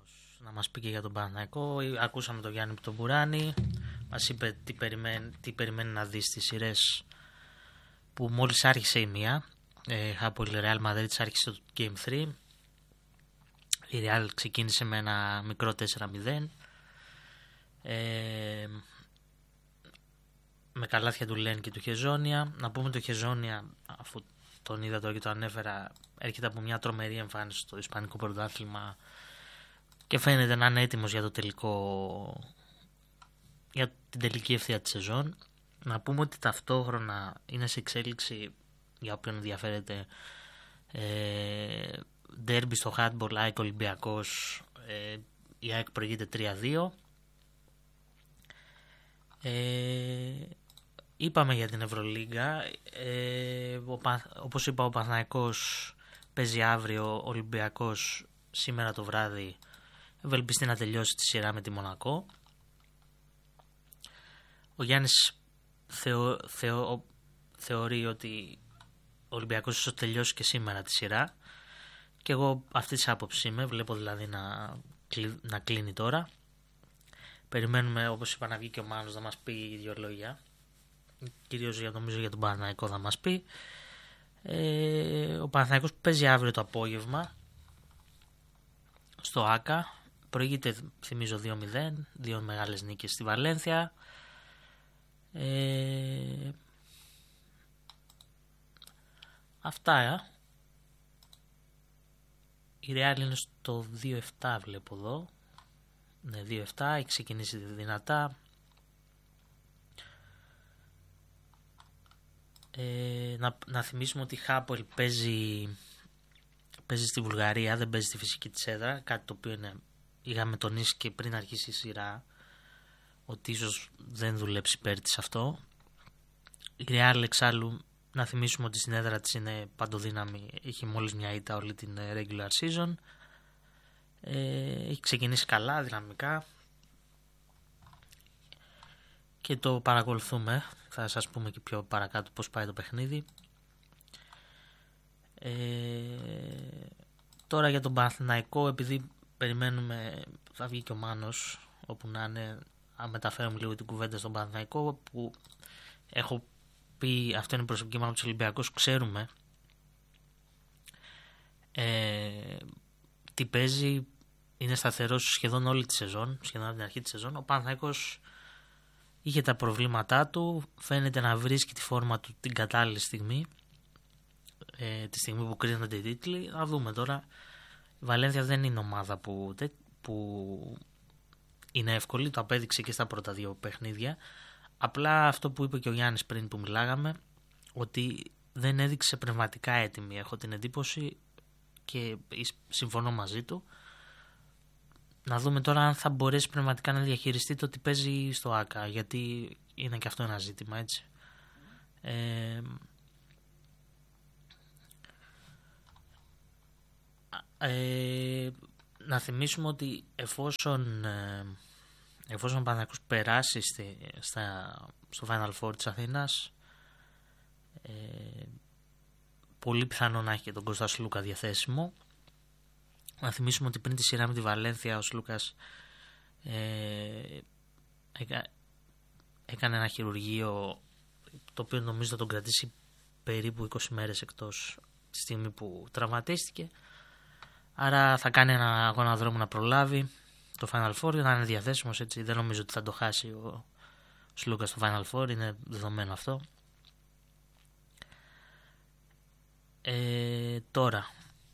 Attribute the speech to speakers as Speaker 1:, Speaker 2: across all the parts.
Speaker 1: Γιάννος να μας πει και για τον Παναθηναϊκό. Ακούσαμε τον Γιάννη Πτομπουράνη, μας είπε τι περιμένει να δει στις σειρές που μόλις άρχισε η μία. Από η Real Madrid άρχισε το Game 3. Η Real ξεκίνησε με ένα μικρό 4-0. Με καλάθια του Λεν και του Χεζόνια. Να πούμε το Χεζόνια, αφού τον είδα τώρα και το ανέφερα, έρχεται από μια τρομερή εμφάνιση στο Ισπανικό Πρωτάθλημα και φαίνεται να είναι έτοιμος για το για την τελική ευθεία της σεζόν. Να πούμε ότι ταυτόχρονα είναι σε εξέλιξη, για όποιον ενδιαφέρεται, ντέρμπι στο handball ΑΕΚ Ολυμπιακός. Η ΑΕΚ προηγείται 3-2. Είπαμε για την Ευρωλίγκα. Όπως είπα, ο Παναθηναϊκός παίζει αύριο, ο Ολυμπιακός σήμερα το βράδυ ευελπιστεί να τελειώσει τη σειρά με τη Μονακό. Ο Γιάννης θεωρεί ότι ο Ολυμπιακός ίσως τελειώσει και σήμερα τη σειρά και εγώ αυτή της άποψης είμαι. Βλέπω δηλαδή να κλείνει τώρα. Περιμένουμε, όπως είπα, να βγει και ο Μάνος να μας πει δύο λόγια. Κυρίως νομίζω για τον Παναθηναϊκό θα μας πει. Ο Παναθηναϊκός παίζει αύριο το απόγευμα στο ΆΚΑ. Προηγείται, θυμίζω, 2-0. Δύο μεγάλες νίκες στη Βαλένθια. Αυτά. Η Real είναι στο 2-7, βλέπω εδώ. Ναι, 2-7, έχει ξεκινήσει δυνατά. Να θυμίσουμε ότι η Χάπολ παίζει στη Βουλγαρία, δεν παίζει στη φυσική της έδρα, κάτι το οποίο είχαμε τονίσει και πριν αρχίσει η σειρά, ότι ίσως δεν δουλέψει υπέρ της αυτό. Η Real εξάλλου, να θυμίσουμε ότι στην έδρα της είναι παντοδύναμη, είχε μόλις μια ήττα όλη την regular season. Έχει ξεκινήσει καλά, δυναμικά και το παρακολουθούμε. Θα σας πούμε και πιο παρακάτω πώς πάει το παιχνίδι. Τώρα για τον Παναθηναϊκό, επειδή περιμένουμε, θα βγει και ο Μάνος, όπου να είναι, να μεταφέρουμε λίγο την κουβέντα στον Παναθηναϊκό, που έχω πει, αυτό είναι η προσωπική μου από τους Ολυμπιακούς, ξέρουμε τι παίζει, είναι σταθερός σχεδόν όλη τη σεζόν, σχεδόν από την αρχή της σεζόν. Ο Παναθηναϊκός είχε τα προβλήματά του, φαίνεται να βρίσκει τη φόρμα του την κατάλληλη στιγμή, τη στιγμή που κρίνονται οι τίτλοι. Να δούμε τώρα. Η Βαλένθια δεν είναι ομάδα που είναι εύκολη, το απέδειξε και στα πρώτα δύο παιχνίδια. Απλά αυτό που είπε και ο Γιάννης πριν που μιλάγαμε, ότι δεν έδειξε πνευματικά έτοιμη, έχω την εντύπωση, και συμφωνώ μαζί του. Να δούμε τώρα αν θα μπορέσει πνευματικά να διαχειριστεί το ότι παίζει στο ΆΚΑ, γιατί είναι και αυτό ένα ζήτημα, έτσι. Να θυμίσουμε ότι εφόσον ο Παναθηναϊκός περάσει στο Final Four της Αθήνας, πολύ πιθανό να έχει και τον Κώστα Σλούκα διαθέσιμο. Να θυμίσουμε ότι πριν τη σειρά με τη Βαλένθια ο Σλούκας έκανε ένα χειρουργείο, το οποίο νομίζω θα τον κρατήσει περίπου 20 μέρες εκτός τη στιγμή που τραυματίστηκε. Άρα θα κάνει ένα αγώνα δρόμου να προλάβει το Final Four, θα είναι διαθέσιμος, έτσι. Δεν νομίζω ότι θα το χάσει ο Σλούκας στο Final Four, είναι δεδομένο αυτό. Τώρα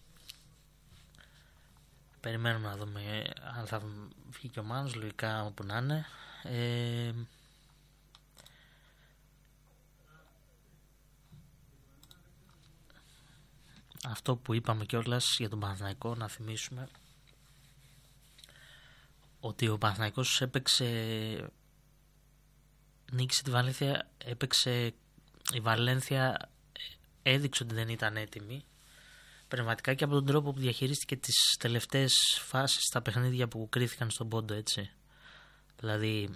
Speaker 1: περιμένουμε να δούμε αν θα βγει και ο Μάνος, λογικά όπου να είναι. Αυτό που είπαμε κιόλας για τον Παναθηναϊκό, να θυμίσουμε ότι ο Παναθηναϊκός νίκησε τη Βαλένθια, η Βαλένθια έδειξε ότι δεν ήταν έτοιμη πνευματικά και από τον τρόπο που διαχειρίστηκε τις τελευταίες φάσεις στα παιχνίδια που κρίθηκαν στον πόντο, έτσι. Δηλαδή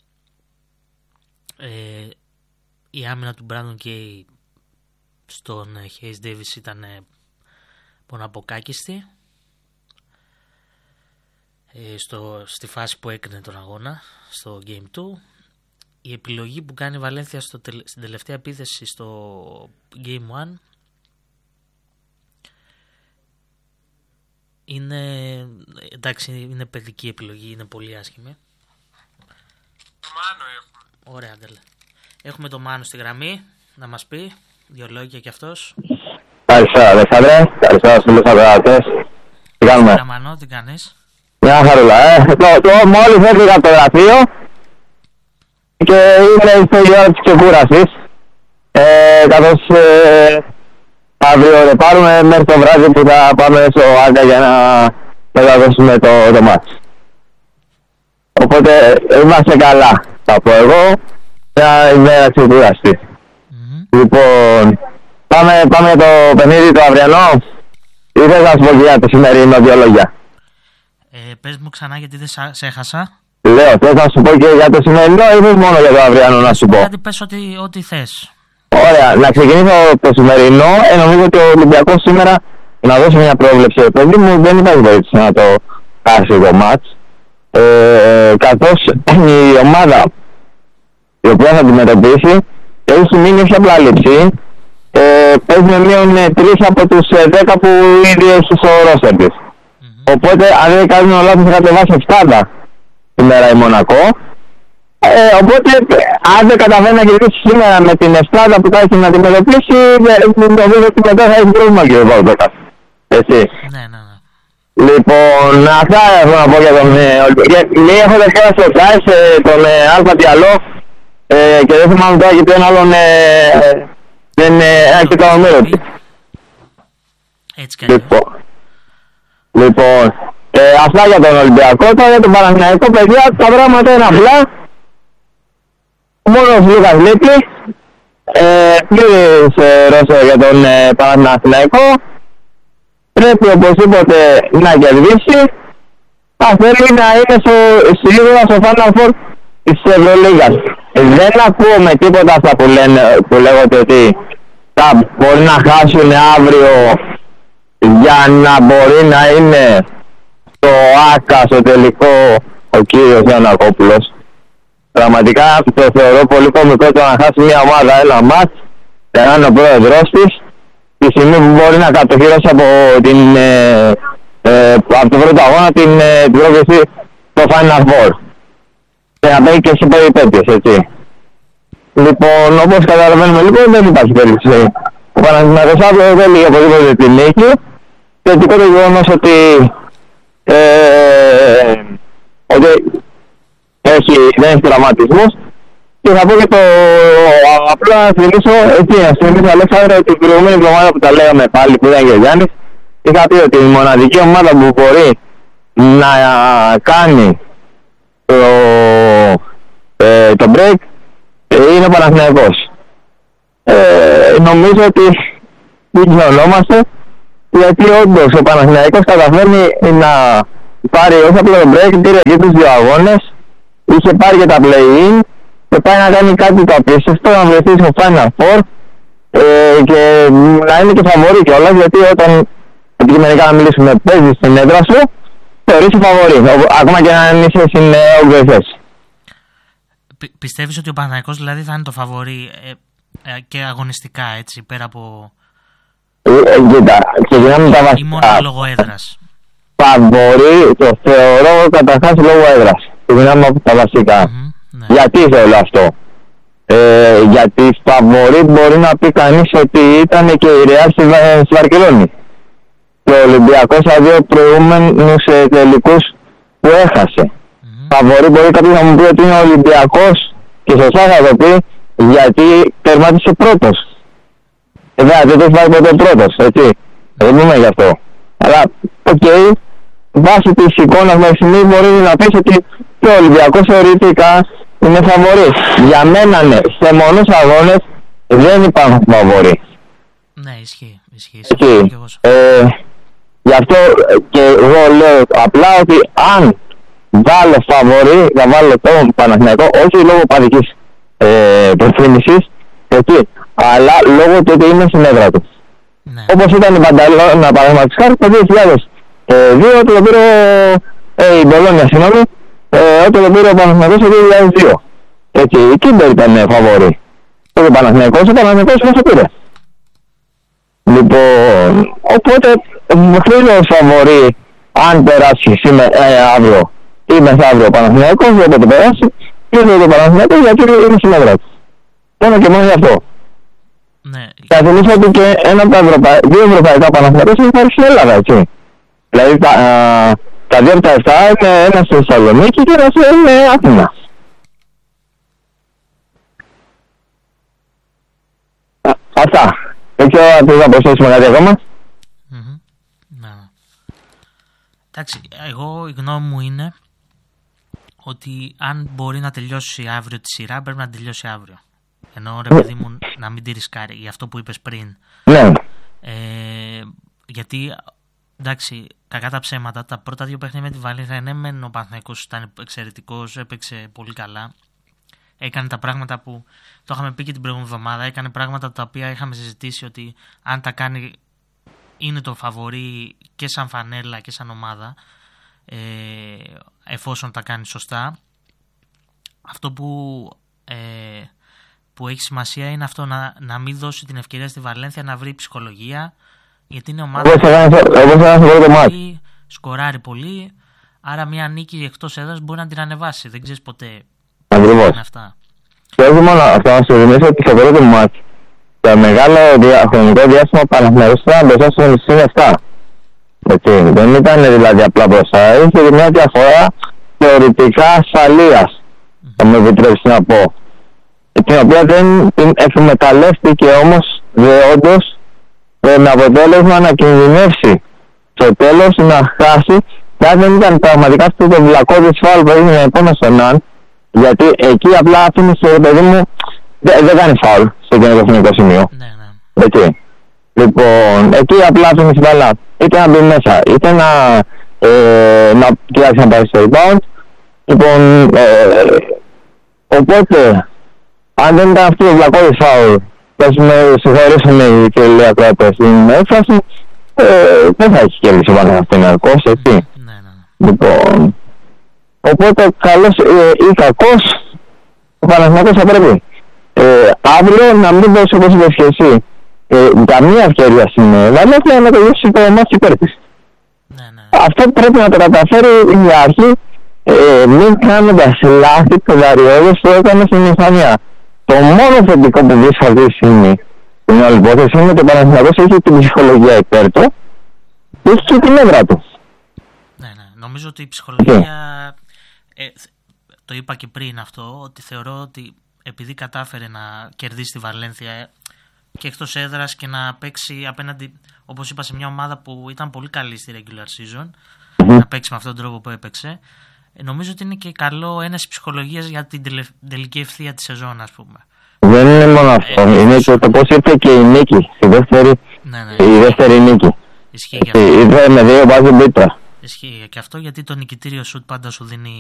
Speaker 1: η άμυνα του Μπράντον Κέι στον Hayes Davis ήταν ποναποκάκιστη. στη φάση που έκρινε τον αγώνα, στο Game 2. Η επιλογή που κάνει η Βαλένθια στην τελευταία επίθεση στο Game 1 είναι, εντάξει, είναι παιδική επιλογή, είναι πολύ άσχημη.
Speaker 2: Το Μάνο έχουμε.
Speaker 1: Ωραία, τέλε. Έχουμε το Μάνο στη γραμμή να μας πει δύο λόγια κι αυτός.
Speaker 3: Καλησπέρα, Αλέξανδρε. Καλησπέρα στους φίλους ακροατές. Τι κάνουμε?
Speaker 1: Καλησπέρα, Μάνο, τι κάνεις?
Speaker 3: Μια χαρούλα, μόλις έφυγα από το γραφείο και είναι η ώρα της ξεκούρασης. Καθώς αύριο δεν πάρουμε μέχρι το βράδυ που θα πάμε στο Άγκα για να μεταδώσουμε το μάτς. Οπότε είμαστε καλά, θα πω εγώ, μια ημέρα ξεκούραστη. Λοιπόν, πάμε το παιχνίδι το αυριανό ή θες να σου πω και για το σημερινό δύο λόγια?
Speaker 1: Πες μου ξανά γιατί δεν σε έχασα.
Speaker 3: Λέω, θες να σου πω και για το σημερινό ή θες μόνο για το αυριανό να σου πω?
Speaker 1: Γιατί πες ό,τι θες.
Speaker 3: Ωραία, να ξεκινήσω το σημερινό. Νομίζω ότι ο Ολυμπιακός σήμερα, να δώσω μια πρόβλεψη, παιδί μου, δεν υπάρχει περίπτωση να το χάσει το μάτς. Καθώς η ομάδα η οποία θα αντιμετωπίσει έχει μείνει όχι απλά λήψη, παίζει με μείον 3 από τους 10 που ήδη έχει στο ρόστερ της. Οπότε αν δεν κάνουν λάθος θα κατεβάσει 70 σήμερα η Μονακό. Οπότε αν δεν καταφέρει να κερδίσει σήμερα με την Εστάδα που θα έχει να αντιμετωπίσει, νομίζω ότι μετά θα έχει πρόβλημα και ο Βόλτοκας. Έτσι.
Speaker 1: Ναι.
Speaker 3: Λοιπόν, αυτά έχω να πω για τον Ολυμπιακό. Έχοντας πέρα στο Τάις τον Αλφα Διαλό και δεν θυμάμαι τώρα γιατί τον άλλον δεν έχει το νούμερο του.
Speaker 1: Έτσι κι αλλιώς.
Speaker 3: Λοιπόν, αυτά για τον Ολυμπιακό. Τώρα για τον Παναθηναϊκό, παιδιά, τα πράγματα είναι απλά. Μόνος Λούκας λείπει. Πλήρης ρόστερ για τον Παναθηναϊκό. Πρέπει οπωσδήποτε να κερδίσει. Θα θέλει να είναι σίγουρα στο Final Four της Ευρωλίγας. Δεν ακούω με τίποτα αυτά που λέγονται ότι θα μπορεί να χάσουν αύριο για να μπορεί να είναι στο ΆΚΑ στο τελικό ο κύριος Γιαννακόπουλος. Πραγματικά το θεωρώ πολύ κωμικό το να χάσει μια ομάδα ένα μάτς και να είναι ο πρόεδρος της τη στιγμή που μπορεί να κατοχυρώσει από το πρώτο αγώνα την πρόκληση στο Final Four και να παίρνει και σε περιπέτειες, έτσι. Λοιπόν, όπως καταλαβαίνουμε λοιπόν δεν υπάρχει περίπτωση. Ο Παναθηναϊκός αύριο δεν λύγει οπωσδήποτε την νίκη. Θετικό το γεγονός ότι δεν έχει τραυματισμούς. Και θα πω και το απλά να θυμίσω Αλέξανδρε ότι την προηγούμενη εβδομάδα που τα λέγαμε πάλι που ήταν και ο Γιάννης, είχα πει ότι η μοναδική ομάδα που μπορεί να κάνει το break είναι ο Παναθηναϊκός. Νομίζω ότι δεν ξενόμαστε, γιατί όντως ο Παναθηναϊκός καταφέρνει να πάρει όχι απλά το break, πήρε και τους δύο αγώνες, είχε πάρει και τα play-in και πάει να κάνει κάτι το απίστευτο, να βρεθεί στο Final Four και να είναι και φαβορί κιόλας, γιατί όταν αντικειμενικά να μιλήσουμε παίζεις στην έδρα σου, θεωρείς φαβορί, ακόμα και να είσαι στην όγκρη θέση.
Speaker 1: Πιστεύεις ότι ο Παναθηναϊκός δηλαδή θα είναι το φαβορί και αγωνιστικά, έτσι, πέρα από...
Speaker 3: Κοίτα, ξεκινάμε τα βασικά.
Speaker 1: Ή μόνο λόγω έδρας?
Speaker 3: Φαβορί το θεωρώ καταρχάς λόγω έδρας. Ξεκινάμε από τα βασικά.
Speaker 1: Ναι.
Speaker 3: Γιατί θέλω αυτό? Γιατί φαβορί μπορεί να πει κανείς ότι ήταν και η Ρεάλ στη Βαρκελόνη. Και ο Ολυμπιακός στα δύο προηγούμενους τελικούς που έχασε. Φαβορί μπορεί κάποιος να μου πει ότι είναι ο Ολυμπιακός και σωστά θα το πει, γιατί τερμάτισε πρώτος. Βέβαια δεν το έχει πάρει ποτέ πρώτος, έτσι. Δεν πούμε γι' αυτό. Αλλά, βάσει της εικόνας μέχρι στιγμή μπορεί να πεις ότι και ο Ολυμπιακός θεωρητικά είναι φαβορί. Για μένα ναι, σε μονούς αγώνες δεν υπάρχουν φαβορί.
Speaker 1: Ναι, ισχύει.
Speaker 3: Γι' αυτό και εγώ λέω απλά ότι αν βάλω φαβορί, θα βάλω τον Παναθηναϊκό, όχι λόγω παδικής προτίμησης, αλλά λόγω του ότι είναι στην έδρα του. Ναι. Όπως ήταν η Μπανταλώνα παραδείγματος χάρη το 2002, το πήρε η Μπολόνια, συγγνώμη, όταν τον πήρε ο Παναθηναϊκός το 2002. Έτσι, η Κίντερ ήταν φαβορή. Το Παναθηναϊκός δεν το πήρε. Λοιπόν, οπότε φίλος φαβορή, αν περάσει αύριο ή μεθαύριο ο Παναθηναϊκός, δεν το περάσει, φίλος το Παναθηναϊκός γιατί είναι συνέδρα του. Μόνο και μόνο γι' αυτό.
Speaker 1: Ναι.
Speaker 3: Θα θυμίσω ότι και ένα από τα δύο ευρωπαϊκά Παναθηναϊκός έχει πάρει στην Ελλάδα, έτσι. Δηλαδή τα δύο από τα 7 είναι ένα στη Θεσσαλονίκη και ένα στην Αθήνα. Αυτά. Δεν ξέρω αν θέλει να προσθέσουμε κάτι ακόμα.
Speaker 1: Εντάξει, εγώ η γνώμη μου είναι ότι αν μπορεί να τελειώσει αύριο τη σειρά, πρέπει να τελειώσει αύριο. Ενώ ρε παιδί μου να μην τη ρισκάρει, για αυτό που είπες πριν.
Speaker 3: Ναι.
Speaker 1: Γιατί, εντάξει, κακά τα ψέματα, τα πρώτα δύο παιχνίδια με τη Βαλένθια, ναι μεν ο Παναθηναϊκός ήταν εξαιρετικός, έπαιξε πολύ καλά. Έκανε τα πράγματα που το είχαμε πει και την προηγούμενη εβδομάδα, έκανε πράγματα τα οποία είχαμε συζητήσει ότι αν τα κάνει είναι το φαβορί και σαν φανέλα και σαν ομάδα, εφόσον τα κάνει σωστά. Αυτό που έχει σημασία είναι αυτό, να μην δώσει την ευκαιρία στη Βαλένθια να βρει ψυχολογία, γιατί είναι ομάδα που σκοράρει πολύ, άρα μια νίκη εκτός έδρας μπορεί να την ανεβάσει, δεν ξέρεις ποτέ.
Speaker 3: Ακριβώς. Και όχι μόνο αυτό, να σου θυμίσω ότι στο πρώτο μάτς, το μεγάλο χρονικό διάστημα Παναθηναϊκός ήταν μπροστά στο συν 7. Έτσι, δεν ήταν δηλαδή απλά μπροστά, είχε μια διαφορά θεωρητικά ασφαλείας, θα μου επιτρέψει να πω. Την οποία δεν την εκμεταλλεύτηκε όμως δεόντως με αποτέλεσμα να κινδυνεύσει στο τέλος να χάσει, και αν δεν ήταν πραγματικά αυτό το βλακώδης φάουλ που έγινε επάνω στον Ναν, γιατί εκεί απλά αφήνεις το παιδί μου, δεν κάνει φάουλ στο καινοτεχνικό σημείο.
Speaker 1: Ναι.
Speaker 3: Έτσι. Λοιπόν, εκεί απλά αφήνεις την μπάλα είτε να μπει μέσα, είτε να κοιτάξει να πάρει στο rebound. Λοιπόν, οπότε, αν δεν ήταν αυτό το βλακώδης φάουλ, θα με συγχωρήσουν οι φίλοι ακροατές στην έκφραση, δεν θα έχει κερδίσει ο Παναθηναϊκός, έτσι.
Speaker 1: Ναι.
Speaker 3: Λοιπόν, οπότε καλός ή κακός, ο Παναθηναϊκός θα πρέπει αύριο να μην δώσει, όπως είπες και εσύ, καμία ευκαιρία στην Βαλένθια να τελειώσει το μάτι υπέρ της.
Speaker 1: Ναι.
Speaker 3: Αυτό πρέπει να το καταφέρει για αρχή, μην κάνοντας λάθη πεδαριώδες που έκανε στην Ισπανία. Το μόνο θετικό που βρίσκω αυτή τη στιγμή στην όλη υπόθεση είναι ότι ο Παναθηναϊκός έχει την ψυχολογία υπέρ του και έχει και την έδρα του.
Speaker 1: Ναι. Νομίζω ότι η ψυχολογία, το είπα και πριν αυτό, ότι θεωρώ ότι επειδή κατάφερε να κερδίσει τη Βαλένθια και εκτός έδρας και να παίξει απέναντι, όπως είπα, σε μια ομάδα που ήταν πολύ καλή στη regular season, να παίξει με αυτόν τον τρόπο που έπαιξε, νομίζω ότι είναι και καλό ένεση ψυχολογίας για την τελική ευθεία της σεζόν, ας πούμε.
Speaker 3: Δεν είναι μόνο αυτό, είναι και το πώς ήρθε και η νίκη, η δεύτερη νίκη.
Speaker 1: Ισχύει και αυτό.
Speaker 3: Ήρθε με 2 βάζουν πίτρα.
Speaker 1: Ισχύει και αυτό, γιατί το νικητήριο σουτ πάντα σου δίνει